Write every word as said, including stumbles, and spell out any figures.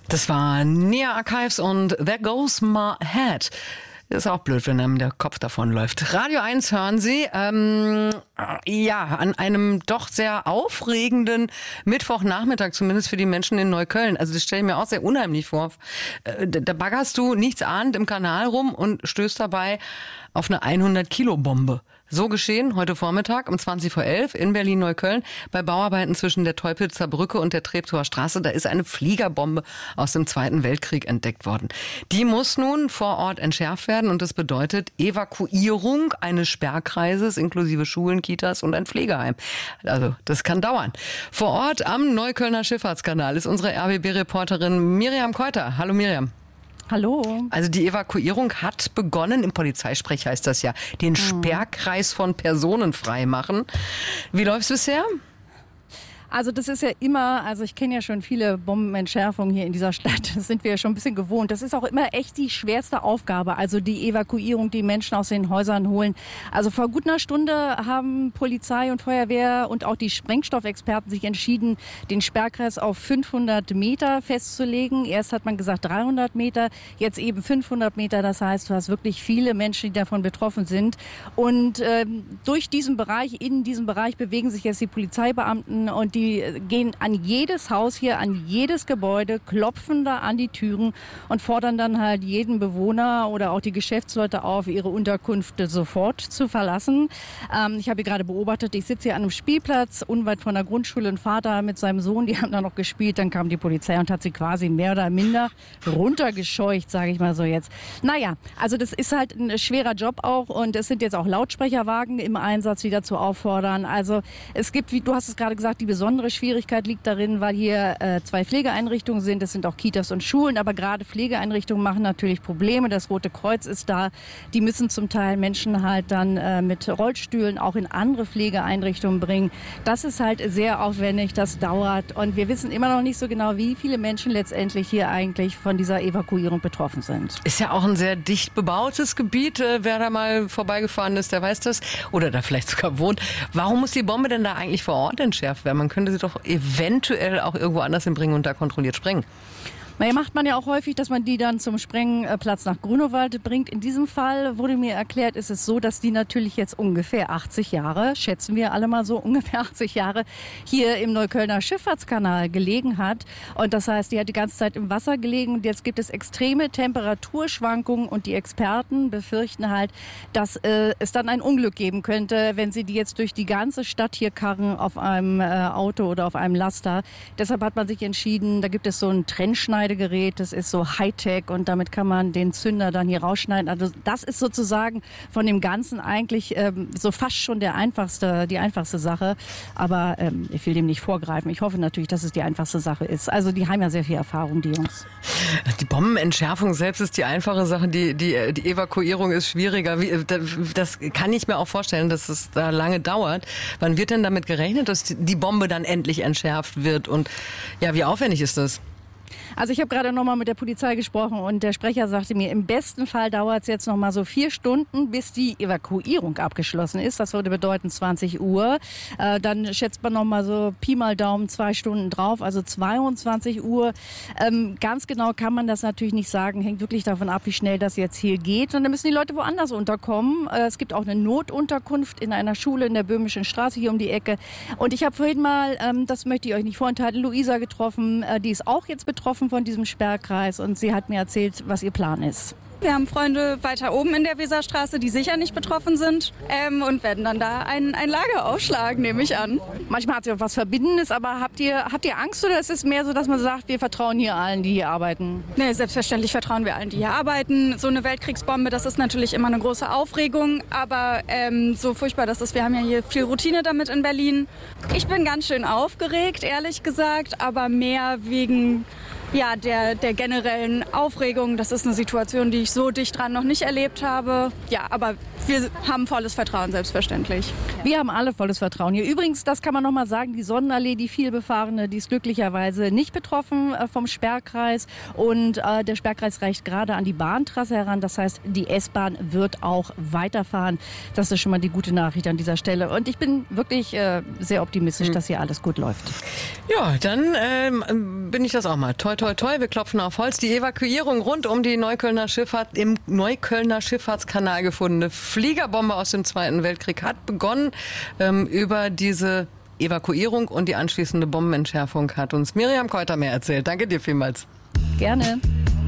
Das war Nia Archives und There Goes My Head. Ist auch blöd, wenn einem der Kopf davon läuft. Radio eins hören Sie. Ähm, ja, an einem doch sehr aufregenden Mittwochnachmittag, zumindest für die Menschen in Neukölln. Also das stelle ich mir auch sehr unheimlich vor. Äh, da baggerst du nichts ahnend im Kanal rum und stößt dabei auf eine hundert-Kilo-Bombe. So geschehen heute Vormittag um zwanzig vor elf in Berlin-Neukölln bei Bauarbeiten zwischen der Teupitzer Brücke und der Treptower Straße. Da ist eine Fliegerbombe aus dem Zweiten Weltkrieg entdeckt worden. Die muss nun vor Ort entschärft werden und das bedeutet Evakuierung eines Sperrkreises inklusive Schulen, Kitas und ein Pflegeheim. Also das kann dauern. Vor Ort am Neuköllner Schifffahrtskanal ist unsere R B B-Reporterin Miriam Keuter. Hallo Miriam. Hallo. Also die Evakuierung hat begonnen, im Polizeisprech heißt das ja, den Sperrkreis von Personen freimachen. Wie läuft's bisher? Also das ist ja immer, also ich kenne ja schon viele Bombenentschärfungen hier in dieser Stadt, das sind wir ja schon ein bisschen gewohnt. Das ist auch immer echt die schwerste Aufgabe, also die Evakuierung, die Menschen aus den Häusern holen. Also vor gut einer Stunde haben Polizei und Feuerwehr und auch die Sprengstoffexperten sich entschieden, den Sperrkreis auf fünfhundert Meter festzulegen. Erst hat man gesagt dreihundert Meter, jetzt eben fünfhundert Meter. Das heißt, du hast wirklich viele Menschen, die davon betroffen sind. Und ähm, durch diesen Bereich, in diesem Bereich bewegen sich jetzt die Polizeibeamten und die Die gehen an jedes Haus hier, an jedes Gebäude, klopfen da an die Türen und fordern dann halt jeden Bewohner oder auch die Geschäftsleute auf, ihre Unterkünfte sofort zu verlassen. Ähm, ich habe hier gerade beobachtet, ich sitze hier an einem Spielplatz unweit von der Grundschule. Ein Vater mit seinem Sohn, die haben da noch gespielt. Dann kam die Polizei und hat sie quasi mehr oder minder runtergescheucht, sage ich mal so jetzt. Naja, also das ist halt ein schwerer Job auch und es sind jetzt auch Lautsprecherwagen im Einsatz, die dazu auffordern. Also es gibt, wie du hast es gerade gesagt, die besondere Schwierigkeit liegt darin, weil hier äh, zwei Pflegeeinrichtungen sind. Es sind auch Kitas und Schulen, aber gerade Pflegeeinrichtungen machen natürlich Probleme. Das Rote Kreuz ist da. Die müssen zum Teil Menschen halt dann äh, mit Rollstühlen auch in andere Pflegeeinrichtungen bringen. Das ist halt sehr aufwendig, das dauert und wir wissen immer noch nicht so genau, wie viele Menschen letztendlich hier eigentlich von dieser Evakuierung betroffen sind. Ist ja auch ein sehr dicht bebautes Gebiet. Wer da mal vorbeigefahren ist, der weiß das. Oder da vielleicht sogar wohnt. Warum muss die Bombe denn da eigentlich vor Ort entschärft werden? Man könnte sie doch eventuell auch irgendwo anders hinbringen und da kontrolliert sprengen. Naja, macht man ja auch häufig, dass man die dann zum Sprengplatz nach Grunewald bringt. In diesem Fall wurde mir erklärt, ist es so, dass die natürlich jetzt ungefähr achtzig Jahre, schätzen wir alle mal so, ungefähr achtzig Jahre hier im Neuköllner Schifffahrtskanal gelegen hat. Und das heißt, die hat die ganze Zeit im Wasser gelegen. Und jetzt gibt es extreme Temperaturschwankungen und die Experten befürchten halt, dass äh, es dann ein Unglück geben könnte, wenn sie die jetzt durch die ganze Stadt hier karren auf einem äh, Auto oder auf einem Laster. Deshalb hat man sich entschieden, da gibt es so einen Trennschneider. Gerät, das ist so Hightech und damit kann man den Zünder dann hier rausschneiden. Also das ist sozusagen von dem Ganzen eigentlich ähm, so fast schon der einfachste, die einfachste Sache. Aber ähm, ich will dem nicht vorgreifen. Ich hoffe natürlich, dass es die einfachste Sache ist. Also die haben ja sehr viel Erfahrung, die Jungs. Die Bombenentschärfung selbst ist die einfache Sache. Die, die, die Evakuierung ist schwieriger. Wie, das kann ich mir auch vorstellen, dass es da lange dauert. Wann wird denn damit gerechnet, dass die Bombe dann endlich entschärft wird? Und ja, wie aufwendig ist das? Also ich habe gerade noch mal mit der Polizei gesprochen und der Sprecher sagte mir, im besten Fall dauert es jetzt noch mal so vier Stunden, bis die Evakuierung abgeschlossen ist. Das würde bedeuten zwanzig Uhr. Äh, dann schätzt man noch mal so Pi mal Daumen zwei Stunden drauf, also zweiundzwanzig Uhr. Ähm, ganz genau kann man das natürlich nicht sagen. Hängt wirklich davon ab, wie schnell das jetzt hier geht. Und dann müssen die Leute woanders unterkommen. Äh, es gibt auch eine Notunterkunft in einer Schule in der Böhmischen Straße hier um die Ecke. Und ich habe vorhin mal, ähm, das möchte ich euch nicht vorenthalten, Luisa getroffen. Äh, die ist auch jetzt betroffen von diesem Sperrkreis und sie hat mir erzählt, was ihr Plan ist. Wir haben Freunde weiter oben in der Weserstraße, die sicher nicht betroffen sind ähm, und werden dann da ein, ein Lager aufschlagen, nehme ich an. Manchmal hat sie auch was Verbindendes, aber habt ihr, habt ihr Angst oder ist es mehr so, dass man sagt, wir vertrauen hier allen, die hier arbeiten? Nee, selbstverständlich vertrauen wir allen, die hier arbeiten. So eine Weltkriegsbombe, das ist natürlich immer eine große Aufregung, aber ähm, so furchtbar das ist, wir haben ja hier viel Routine damit in Berlin. Ich bin ganz schön aufgeregt, ehrlich gesagt, aber mehr wegen ja, der, der generellen Aufregung. Das ist eine Situation, die ich so dicht dran noch nicht erlebt habe. Ja, aber wir haben volles Vertrauen, selbstverständlich. Wir haben alle volles Vertrauen hier. Übrigens, das kann man noch mal sagen, die Sonnenallee, die vielbefahrene, die ist glücklicherweise nicht betroffen äh, vom Sperrkreis. Und äh, der Sperrkreis reicht gerade an die Bahntrasse heran. Das heißt, die S-Bahn wird auch weiterfahren. Das ist schon mal die gute Nachricht an dieser Stelle. Und ich bin wirklich äh, sehr optimistisch, hm. dass hier alles gut läuft. Ja, dann ähm, bin ich das auch mal. Toi, toi, toi, wir klopfen auf Holz. Die Evakuierung rund um die Neuköllner Schifffahrt im Neuköllner Schifffahrtskanal gefundene Fliegerbombe aus dem Zweiten Weltkrieg hat begonnen. Ähm, über diese Evakuierung und die anschließende Bombenentschärfung hat uns Miriam Keuter mehr erzählt. Danke dir vielmals. Gerne.